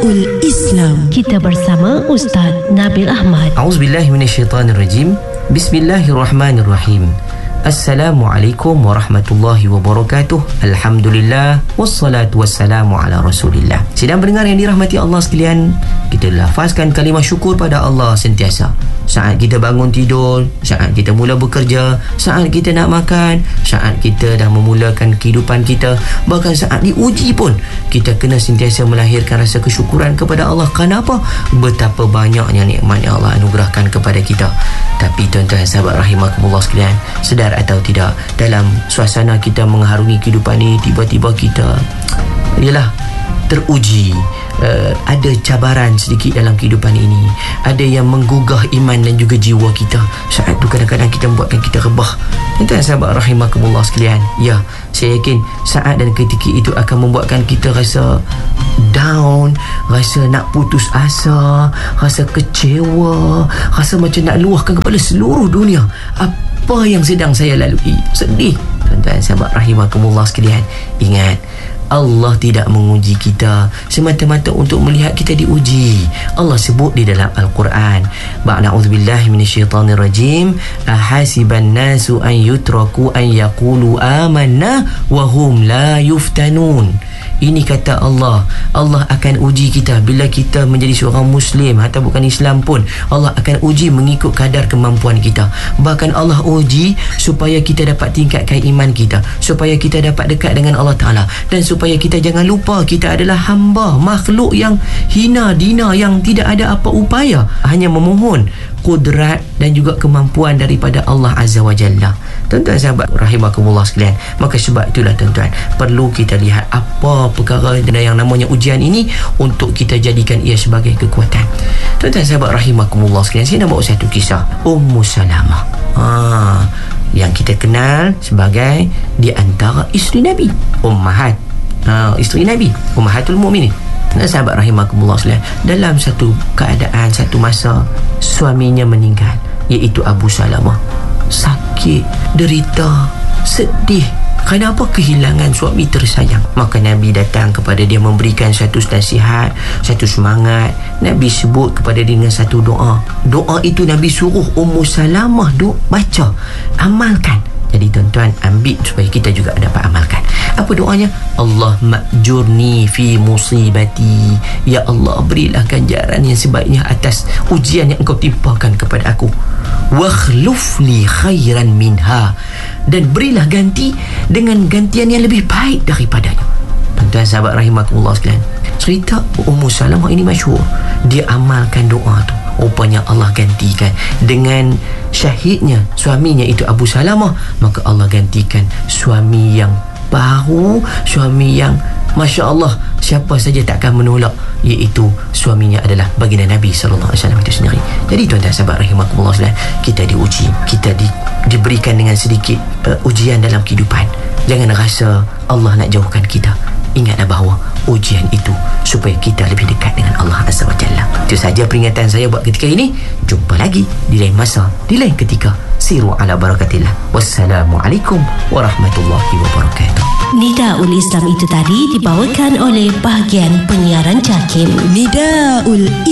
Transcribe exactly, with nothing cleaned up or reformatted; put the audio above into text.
Nidaul Islam. Kita bersama Ustaz Nabil Ahmad. A'udzubillahi minasyaitanirrajim. Bismillahirrahmanirrahim. Assalamualaikum warahmatullahi wabarakatuh. Alhamdulillah wassalatu wassalamu ala Rasulillah. Sedang pendengar yang dirahmati Allah sekalian, kita lafazkan kalimah syukur pada Allah sentiasa. Saat kita bangun tidur, saat kita mula bekerja, saat kita nak makan, saat kita dah memulakan kehidupan kita, bahkan saat diuji pun, kita kena sentiasa melahirkan rasa kesyukuran kepada Allah. Kenapa? Betapa banyaknya nikmat yang Allah anugerahkan kepada kita. Tapi tuan-tuan sahabat rahimakumullah sekalian, sedar atau tidak, dalam suasana kita mengharungi kehidupan ini, tiba-tiba kita ialah teruji. Uh, ada cabaran sedikit dalam kehidupan ini, ada yang menggugah iman dan juga jiwa kita. Saat tu kadang-kadang kita membuatkan kita rebah. Tuan-tuan sahabat rahimakumullah sekalian, ya, saya yakin saat dan ketika itu akan membuatkan kita rasa down, rasa nak putus asa, rasa kecewa, rasa macam nak luahkan kepada seluruh dunia apa yang sedang saya lalui. Sedih. Tuan-tuan sahabat rahimakumullah sekalian, ingat, Allah tidak menguji kita semata-mata untuk melihat kita diuji. Allah sebut di dalam Al-Quran, ba'na'udzubillahi minasyaitanirrajim, ahasiban nasu an yutraku an yaqulu amanna wa hum la yuftanun. Ini kata Allah, Allah akan uji kita bila kita menjadi seorang Muslim atau bukan Islam pun. Allah akan uji mengikut kadar kemampuan kita. Bahkan Allah uji supaya kita dapat tingkatkan iman kita, supaya kita dapat dekat dengan Allah Ta'ala, dan supaya kita jangan lupa kita adalah hamba, makhluk yang hina dina, yang tidak ada apa upaya, hanya memohon kudrat dan juga kemampuan daripada Allah Azza wa Jalla. Tuan-tuan sahabat rahimakumullah sekalian, maka sebab itulah tuan-tuan, perlu kita lihat apa perkara yang namanya ujian ini untuk kita jadikan ia sebagai kekuatan. Tuan-tuan sahabat rahimakumullah sekalian, saya nak bawa satu kisah Ummu Salamah, ha, yang kita kenal sebagai di antara isteri Nabi, Ummahat, ha, isteri Nabi, Ummahatul Mukminin. Nah, sahabat rahimakumullah sekalian, dalam satu keadaan, satu masa suaminya meninggal, iaitu Abu Salamah. Sakit, derita, sedih. Kenapa? Kehilangan suami tersayang. Maka Nabi datang kepada dia, memberikan satu nasihat, satu semangat. Nabi sebut kepada dia dengan satu doa. Doa itu Nabi suruh Ummu Salamah duk baca, amalkan. Jadi tuan-tuan, ambil supaya kita juga dapat amalkan. Apa doanya? Allah ma'jurni fi musibati. Ya Allah, berilah ganjaran yang sebaiknya atas ujian yang engkau timpakan kepada aku. Wakhlufli khairan minha. Dan berilah ganti dengan gantian yang lebih baik daripadanya. Tuan-tuan sahabat rahimakumullah sekalian, cerita Ummu Salamah ini masyhur. Dia amalkan doa tu, rupanya Allah gantikan dengan syahidnya suaminya itu Abu Salamah. Maka Allah gantikan suami yang baru, suami yang Masya Allah, siapa saja takkan menolak, iaitu suaminya adalah baginda Nabi sallallahu alaihi wasallam itu sendiri. Jadi tuan-tuan sahabat rahimakumullah sekalian, kita diuji, kita di, diberikan dengan sedikit uh, ujian dalam kehidupan. Jangan rasa Allah nak jauhkan kita. Ingatlah bahawa ujian itu supaya kita lebih dekat dengan Allah Azza wa Jalla. Itu saja peringatan saya buat ketika ini. Jumpa lagi di lain masa, di lain ketika. Siru ala barakatillah. Wassalamualaikum warahmatullahi wabarakatuh. Nidaul Islam itu tadi dibawakan oleh bahagian penyiaran JAKIM. Nidaul